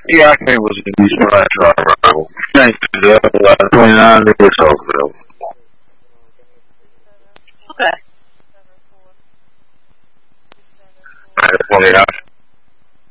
Yeah, I came was in these last drive. Thanks to the last 29 years old. Okay. 29.